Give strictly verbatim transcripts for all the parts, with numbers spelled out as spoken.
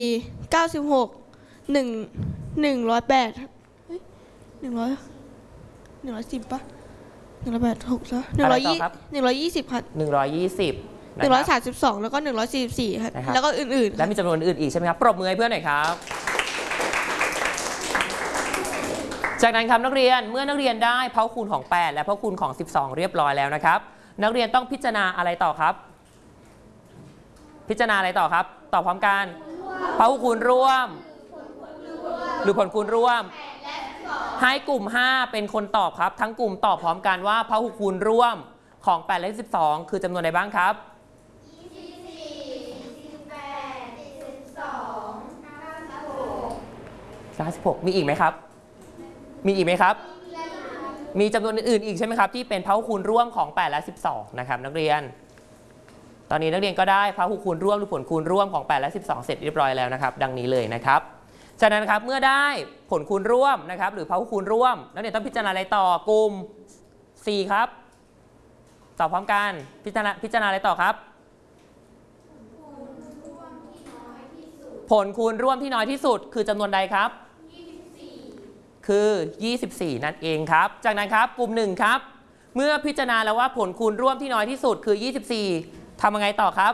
เก้าสิบหกหนึ่งหนึ่งร้อยแปดหนึ่งร้อยหนึ่งร้อยสิบปะหนึ่งร้อยแปดหกซะหนึ่งร้อยยี่หนึ่งร้อยยี่สิบครับหนึ่งร้อยยี่สิบหนึ่งร้อยสามสิบสองแล้วก็หนึ่งร้อยสี่สิบสี่ครับแล้วก็อื่นๆและมีจำนวนอื่นอีกใช่ไหมครับปรบมือให้เพื่อนหน่อยครับจากนั้นครับนักเรียนเมื่อนักเรียนได้เผ่าคูณของแปดและเผ่าคูณของสิบสองเรียบร้อยแล้วนะครับนักเรียนต้องพิจารณาอะไรต่อครับพิจารณาอะไรต่อครับตอบพร้อมกันเผ่าคูณร่วมหรือผลคูณร่วมให้กลุ่มห้าเป็นคนตอบครับทั้งกลุ่มตอบพร้อมกันว่าเผ่าคูณร่วมของแปดและสิบสองคือจำนวนใดบ้างครับยี่สิบสี่ สิบแปด สิบสอง เก้าสิบหกมีอีกไหมครับมีอีกไหมครับมีจำนวนอื่นๆอีกใช่ไหมครับที่เป็นเผ่าคูณร่วมของแปดและสิบสองนะครับนักเรียนตอนนี้นักเรียนก็ได้เผ่าคูณร่วมหรือผลคูณร่วมของแปดและสิบสองเสร็จเรียบร้อยแล้วนะครับดังนี้เลยนะครับจากนั้นครับเมื่อได้ผลคูณร่วมนะครับหรือเผ่าคูณร่วมนักเรียนต้องพิจารณาอะไรต่อกลุ่มสี่ครับตอบพร้อมกันพิจารณาพิจารณาอะไรต่อครับผลคูณร่วมที่น้อยที่สุดคือจำนวนใดครับคือยี่สิบสี่นั่นเองครับจากนั้นครับกลุ่มหนึ่งครับเมื่อพิจารณาแล้วว่าผลคูณร่วมที่น้อยที่สุดคือยี่สิบสี่ทำยังไงต่อครับ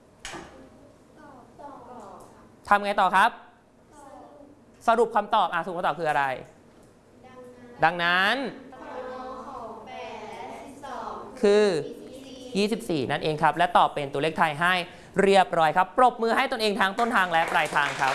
ทำยังไงต่อครับสรุปคำตอบอ่ะสรุปคำตอบคืออะไรดังนั้นคือยี่สิบสี่นั่นเองครับและตอบเป็นตัวเลขไทยให้เรียบร้อยครับปรบมือให้ตนเองทางต้นทางและปลายทางครับ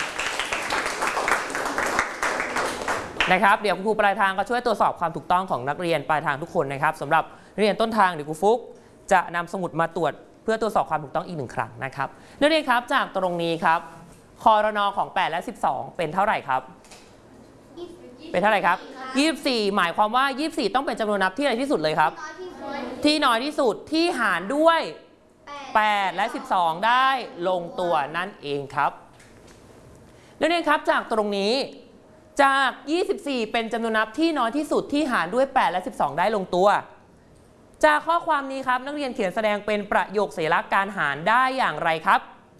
นะครับเดี๋ยวครูปลายทางก็ช่วยตรวจสอบความถูกต้องของนักเรียนปลายทางทุกคนนะครับสำหรับเรียนต้นทางเดี๋ยวครูฟุกจะนำสมุดมาตรวจเพื่อตรวจสอบความถูกต้องอีกหนึ่งครั้งนะครับนักเรียนครับจากตรงนี้ครับครน.ของแปดและสิบสองเป็นเท่าไหร่ครับเป็นเท่าไหร่ครับยี่สิบสี่หมายความว่ายี่สิบสี่ต้องเป็นจำนวนนับที่อะไรที่สุดเลยครับที่น้อยที่สุดที่หารด้วยแปดและสิบสองได้ลงตัวนั่นเองครับนักเรียนครับจากตรงนี้จากยี่สิบสี่เป็นจำนวนนับที่น้อยที่สุดที่หารด้วยแปดและสิบสองได้ลงตัวจากข้อความนี้ครับนักเรียนเขียนแสดงเป็นประโยคสัญลักษณ์การหารได้อย่างไรครับ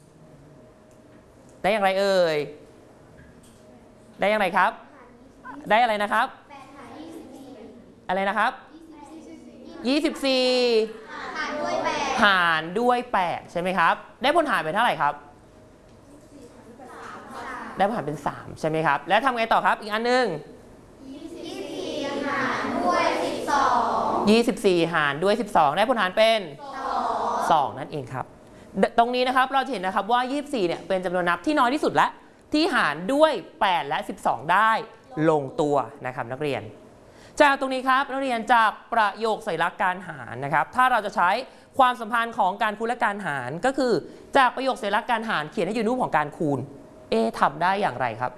ได้อย่างไรเอ่ยได้อย่างไรครับได้อะไรนะครับอะไรนะครับยี่สิบสี่หารด้วยแปดหารด้วยแปดใช่ไหมครับได้ผลหารเป็นเท่าไหร่ครับได้ผลหารเป็นสามใช่ไหมครับแล้วทำไงต่อครับอีกอันนึงยี่สิบสี่หารด้วยสิบสองยี่สิบสี่หารด้วยสิบสองได้ผลหารเป็นสองนั่นเองครับตรงนี้นะครับเราจะเห็นนะครับว่ายี่สิบสี่เนี่ยเป็นจำนวนนับที่น้อยที่สุดและที่หารด้วยแปดและสิบสองได้ลงตัวนะครับนักเรียนจากตรงนี้ครับนักเรียนจากประโยคสัญลักษณ์การหารนะครับถ้าเราจะใช้ความสัมพันธ์ของการคูณและการหารก็คือจากประโยคสัญลักษณ์การหารเขียนให้อยู่ในรูปของการคูณเอทำได้อย่างไรครับ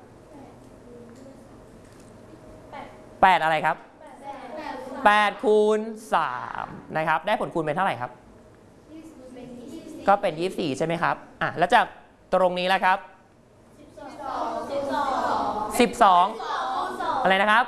แปดอะไรครับแปดคูณสามนะครับได้ผลคูณเป็นเท่าไหร่ครับก็เป็นยี่สิบสี่ใช่ไหมครับอ่ะแล้วจากตรงนี้แล้วครับสิบสองอะไรนะครับ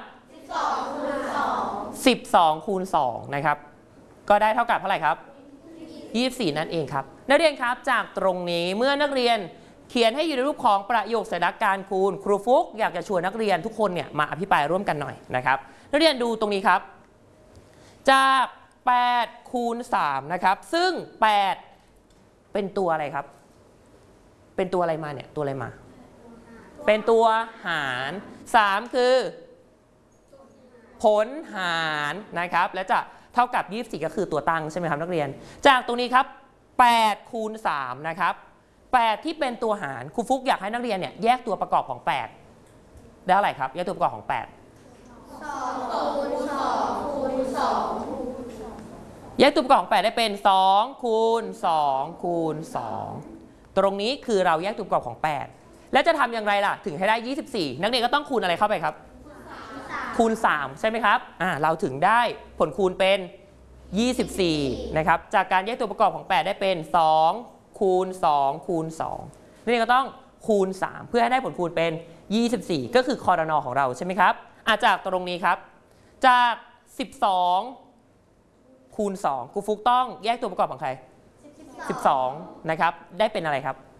สิบสองคูณสองนะครับก็ได้เท่ากับเท่าไหร่ครับยี่สิบสี่นั่นเองครับนักเรียนครับจากตรงนี้เมื่อนักเรียนเขียนให้อยู่ในรูปของประโยคสัญลักษณ์การคูณครูฟุกอยากจะชวนนักเรียนทุกคนเนี่ยมาอภิปรายร่วมกันหน่อยนะครับนักเรียนดูตรงนี้ครับจากแปดคูณสามนะครับซึ่งแปดเป็นตัวอะไรครับเป็นตัวอะไรมาเนี่ยตัวอะไรมาเป็นตัวหารสามคือผลหารนะครับและจะเท่ากับยี่สิบสี่ก็คือตัวตั้งใช่ไหมครับนักเรียนจากตรงนี้ครับแปดคูณสามนะครับแปดที่เป็นตัวหารครูฟุกอยากให้นักเรียนเนี่ยแยกตัวประกอบของแปดได้เท่าไหร่ครับแยกตัวประกอบของแปดสองคูณสองคูณสองแยกตัวประกอบของแปดได้เป็นสองคูณสองคูณสองตรงนี้คือเราแยกตัวประกอบของแปดแล้วจะทำอย่างไรล่ะถึงให้ได้ยี่สิบสี่นักเรียนก็ต้องคูณอะไรเข้าไปครับคูณสามใช่ไหมครับอ่าเราถึงได้ผลคูณเป็นยี่สิบสี่นะครับจากการแยกตัวประกอบของแปดได้เป็นสองคูณสองคูณสองนักเรียนก็ต้องคูณสามเพื่อให้ได้ผลคูณเป็นยี่สิบสี่ก็คือครน.ของเราใช่ไหมครับอ่าจากตรงนี้ครับจากสิบสองคูณสองครูฟุกต้องแยกตัวประกอบของใครสิบสองนะครับได้เป็นอะไรครับ